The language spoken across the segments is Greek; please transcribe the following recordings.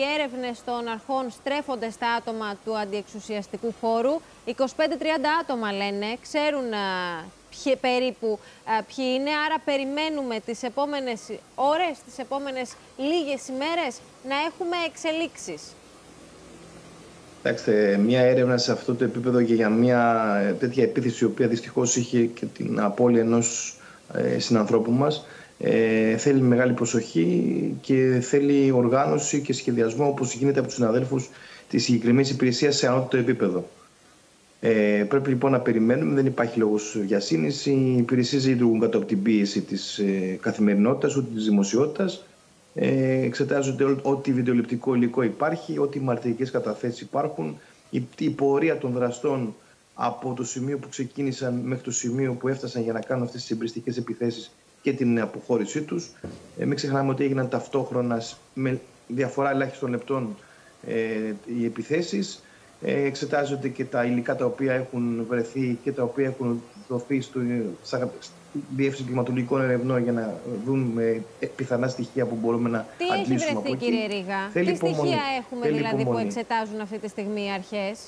έρευνες των αρχών στρέφονται στα άτομα του αντιεξουσιαστικού χώρου. 25-30 άτομα λένε, ξέρουν περίπου ποιοι είναι, άρα περιμένουμε τις επόμενες ώρες, τις επόμενες λίγες ημέρες να έχουμε εξελίξεις. Κοιτάξτε, μια έρευνα σε αυτό το επίπεδο και για μια τέτοια επίθεση, η οποία δυστυχώς είχε και την απώλεια ενός συνανθρώπου μας, θέλει μεγάλη προσοχή και θέλει οργάνωση και σχεδιασμό, όπως γίνεται από τους συναδέλφους της συγκεκριμένης υπηρεσίας σε ανώτατο επίπεδο. Πρέπει λοιπόν να περιμένουμε, δεν υπάρχει λόγος βιασύνης. Οι υπηρεσίες δεν λειτουργούν κάτω από την πίεση της καθημερινότητας ούτε της δημοσιότητας. Εξετάζονται ό,τι βιντεοληπτικό υλικό υπάρχει, ό,τι μαρτυρικές καταθέσεις υπάρχουν, η πορεία των δραστών από το σημείο που ξεκίνησαν μέχρι το σημείο που έφτασαν για να κάνουν αυτές τις εμπριστικές επιθέσεις και την αποχώρησή τους. Μην ξεχνάμε ότι έγιναν ταυτόχρονα με διαφορά ελάχιστων λεπτών οι επιθέσεις. Εξετάζονται και τα υλικά τα οποία έχουν βρεθεί και τα οποία έχουν δοθεί στη Διεύθυνση Κλιματολογικών Ερευνών για να δούμε πιθανά στοιχεία που μπορούμε να αντλήσουμε από εκεί. Τι έχει βρεθεί, κύριε Ρήγα? Τι στοιχεία έχουμε δηλαδή που εξετάζουν αυτή τη στιγμή οι αρχές?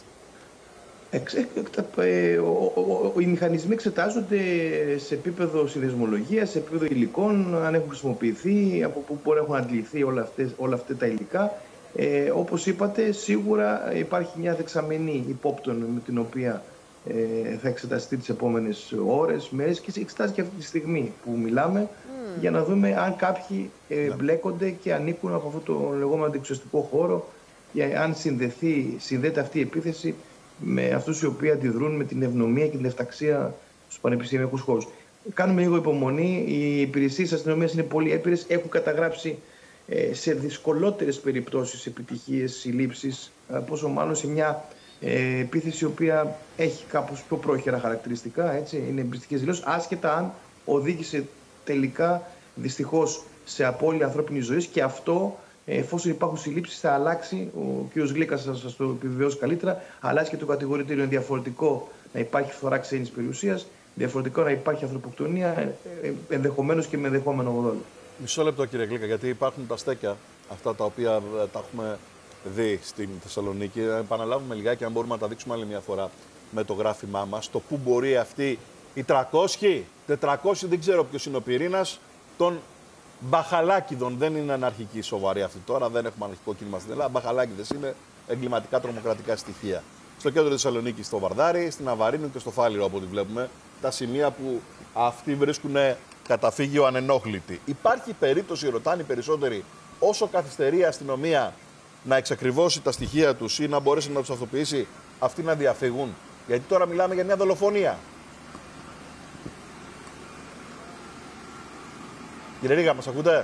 Οι μηχανισμοί εξετάζονται σε επίπεδο συνδεσμολογίας, σε επίπεδο υλικών, αν έχουν χρησιμοποιηθεί, από πού μπορεί να έχουν αντληθεί όλα αυτά τα υλικά. Όπως είπατε, σίγουρα υπάρχει μια δεξαμενή υπόπτων με την οποία θα εξεταστεί τις επόμενες ώρες, μέρες και εξετάζει και αυτή τη στιγμή που μιλάμε για να δούμε αν κάποιοι μπλέκονται και ανήκουν από αυτό το λεγόμενο αντιεξουσιαστικό χώρο και αν συνδέεται αυτή η επίθεση με αυτούς οι οποίοι αντιδρούν με την ευνομία και την ευταξία στους πανεπιστημιακούς χώρους. Κάνουμε λίγο υπομονή. Οι υπηρεσίες της αστυνομίας είναι πολύ έμπειρες, έχουν καταγράψει σε δυσκολότερες περιπτώσεις επιτυχίες, συλλήψεις, πόσο μάλλον σε μια επίθεση η οποία έχει κάπως πιο πρόχειρα χαρακτηριστικά, έτσι, είναι εμπριστικές δηλώσεις, άσχετα αν οδήγησε τελικά δυστυχώς σε απώλεια ανθρώπινης ζωής, και αυτό, εφόσον υπάρχουν συλλήψεις, θα αλλάξει. Ο κ. Γλίκας θα σας το επιβεβαιώσει καλύτερα, αλλάζει και το κατηγορητήριο. Είναι διαφορετικό να υπάρχει φθορά ξένης περιουσίας, διαφορετικό να υπάρχει ανθρωποκτονία, ενδεχομένως και με ενδεχόμενο γοδόλιο. Μισό λεπτό, κύριε Γλίκα, γιατί υπάρχουν τα στέκια αυτά τα οποία τα έχουμε δει στην Θεσσαλονίκη. Επαναλάβουμε λιγάκι, αν μπορούμε να τα δείξουμε άλλη μια φορά με το γράφημά μας, το πού μπορεί αυτοί οι 300, 400, δεν ξέρω ποιος είναι ο πυρήνας, των μπαχαλάκιδων. Δεν είναι αναρχικοί σοβαροί αυτοί τώρα, δεν έχουμε αναρχικό κίνημα στην Ελλάδα. Μπαχαλάκιδες είναι εγκληματικά τρομοκρατικά στοιχεία. Στο κέντρο της Θεσσαλονίκης, στο Βαρδάρι, στην Αβαρίνου και στο Φάληρο, από ό,τι βλέπουμε, τα σημεία που αυτοί βρίσκουν καταφύγιο ανενόχλητοι. Υπάρχει περίπτωση, ρωτάνε οι περισσότεροι, όσο καθυστερεί η αστυνομία να εξακριβώσει τα στοιχεία τους ή να μπορέσει να τους αυτοποιήσει, αυτοί να διαφύγουν? Γιατί τώρα μιλάμε για μια δολοφονία. Κύριε Ρήγα, μας ακούτε?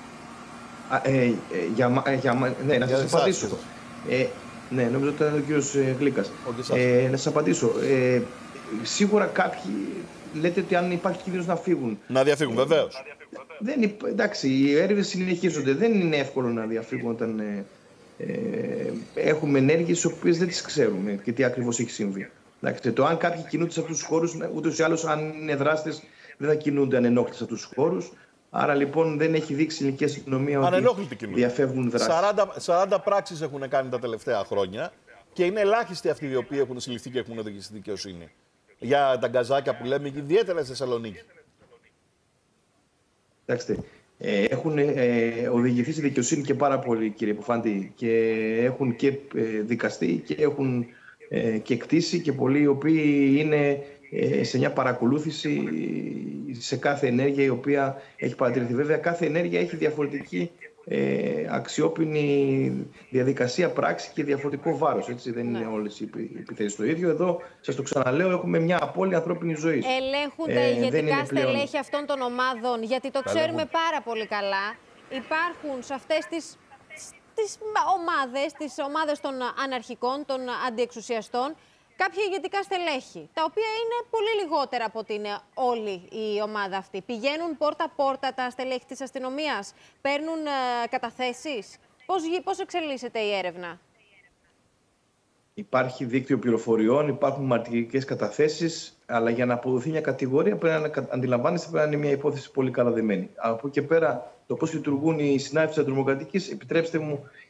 Ναι, να σας απαντήσω. Ναι, νομίζω ότι ήταν ο κύριος Γλίκας. Να σας απαντήσω. Σίγουρα κάποιοι λέτε ότι αν υπάρχει κίνδυνος να φύγουν. Να διαφύγουν, βεβαίως. Εντάξει, οι έρευνες συνεχίζονται. Δεν είναι εύκολο να διαφύγουν όταν έχουμε ενέργειες τις οποίες δεν τις ξέρουμε και τι ακριβώς έχει συμβεί. Εντάξει, το αν κάποιοι κινούνται σε αυτούς τους χώρους, ούτως ή άλλως, αν είναι δράστες, δεν θα κινούνται ανενόχλητοι σε αυτούς τους χώρους. Άρα λοιπόν δεν έχει δείξει η ελληνική αστυνομία ότι διαφεύγουν δράσεις. 40 πράξεις έχουν κάνει τα τελευταία χρόνια και είναι ελάχιστοι αυτοί οι οποίοι έχουν συλληφθεί και έχουν οδηγήσει στη δικαιοσύνη. Για τα γκαζάκια που λέμε, ιδιαίτερα στη Θεσσαλονίκη. Κοιτάξτε, έχουν οδηγηθεί στη δικαιοσύνη και πάρα πολλοί, κύριε Ποφάντη, και έχουν και δικαστεί και έχουν και κτίσει και πολλοί οι οποίοι είναι σε μια παρακολούθηση σε κάθε ενέργεια η οποία έχει παρατηρηθεί. Βέβαια, κάθε ενέργεια έχει διαφορετική αξιόπινη διαδικασία, πράξη και διαφορετικό βάρος. Έτσι, δεν είναι όλες οι επιθέσεις το ίδιο. Εδώ, σας το ξαναλέω, έχουμε μια απώλεια ανθρώπινης ζωής. Ελέγχουν τα ηγετικά στελέχη αυτών των ομάδων, γιατί το ξέρουμε πάρα πολύ καλά. Υπάρχουν σε αυτές τις ομάδες των αναρχικών, των αντιεξουσιαστών, κάποια ηγετικά στελέχη, τα οποία είναι πολύ λιγότερα από ότι είναι όλη η ομάδα αυτή. Πηγαίνουν πόρτα-πόρτα τα στελέχη της αστυνομίας, παίρνουν καταθέσεις. Πώς εξελίσσεται η έρευνα? Υπάρχει δίκτυο πληροφοριών, υπάρχουν μαρτυρικές καταθέσεις, αλλά για να αποδοθεί μια κατηγορία πρέπει να αντιλαμβάνεστε, πρέπει να είναι μια υπόθεση πολύ καλά δεμένη. Από εκεί και πέρα, το πώς λειτουργούν οι συνάδελφοι της αντιτρομοκρατικής, επιτρέψτε μου,